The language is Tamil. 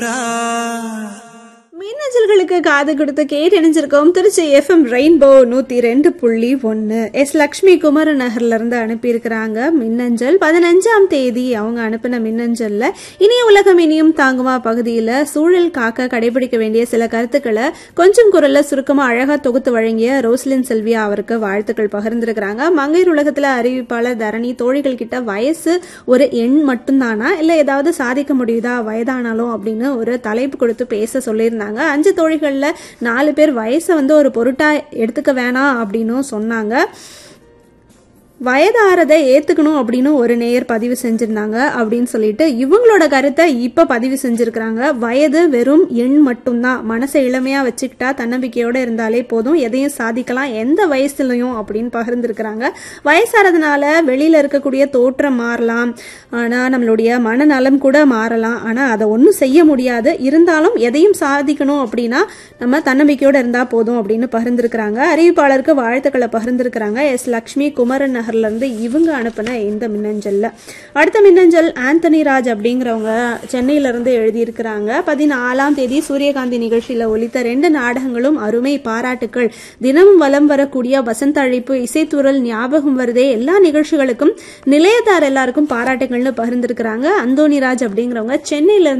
மின்னஞ்சல்களுக்கு காது கொடுத்து கேட்டணிஞ்சிருக்கோம். Trichy FM rainbow 102.1. S Lakshmi குமர நகர்ல இருந்து அனுப்பியிருக்கிறாங்க மின்னஞ்சல். 15ஆம் தேதி அவங்க அனுப்பின மின்னஞ்சல்ல இனிய உலகம் இனியும் தாங்குமா பகுதியில சூழல் காக்க கடைபிடிக்க வேண்டிய சில கருத்துக்களை கொஞ்சம் குரல்ல சுருக்கமா அழகா தொகுத்து வழங்கிய ரோஸ்லின் செல்வியா அவருக்கு வாழ்த்துக்கள் பகிர்ந்திருக்கிறாங்க. மங்கையர் உலகத்துல அறிவிப்பாளர் தரணி தோழிகள் கிட்ட வயசு ஒரு எண் மட்டும்தானா இல்ல ஏதாவது சாதிக்க முடியுதா வயதானாலும் அப்படின்னு ஒரு தலைப்பு கொடுத்து பேச சொல்லியிருந்தாங்க. 5 தோழிகள்ல 4 பேர் வயசை ஒரு பொருட்டா எடுத்துக்க வேணாம் அப்படின்னு சொன்னாங்க. வயதாரதை ஏத்துக்கணும் அப்படின்னு ஒரு நேயர் பதிவு செஞ்சிருந்தாங்க. அப்படின்னு சொல்லிட்டு இவங்களோட கருத்தை இப்ப பதிவு செஞ்சிருக்கிறாங்க. வயது வெறும் எண் மட்டும்தான், மனசை இளமையா வச்சுக்கிட்டா தன்னம்பிக்கையோட இருந்தாலே போதும், எதையும் சாதிக்கலாம் எந்த வயசுலயும் அப்படின்னு பகிர்ந்திருக்கிறாங்க. வயசாறதுனால வெளியில இருக்கக்கூடிய தோற்றம் மாறலாம், ஆனா நம்மளுடைய மனநலம் கூட மாறலாம். ஆனா அதை ஒன்றும் செய்ய முடியாது. இருந்தாலும் எதையும் சாதிக்கணும் அப்படின்னா நம்ம தன்னம்பிக்கையோட இருந்தா போதும் அப்படின்னு பகிர்ந்திருக்கிறாங்க. அறிவிப்பாளருக்கு வாழ்த்துக்களை பகிர்ந்திருக்கிறாங்க. எஸ் லக்ஷ்மி குமரன் நகர்ல இருந்து இவங்க அனுப்பின இந்த மின்னஞ்சல்ல. அடுத்த மின்னஞ்சல் ஆந்தனி ராஜ் அப்படிங்கிறவங்க சென்னையில இருந்து எழுதியிருக்கிறாங்க. 14ஆம் தேதி சூரியகாந்தி நிகழ்ச்சியில ஒலித்த 2 நாடகங்களும் அருமை, பாராட்டுக்கள். தினமும் வலம் வரக்கூடிய வசந்த அழைப்பு, இசைத்துறல் ஞாபகம் வருதே, எல்லா நிகழ்ச்சிகளுக்கும் நிலையத்தார் எல்லாருக்கும் பாராட்டுகள்னு பகிர்ந்திருக்கிறாங்க. அந்தோனி ராஜ் அப்படிங்கிறவங்க சென்னையில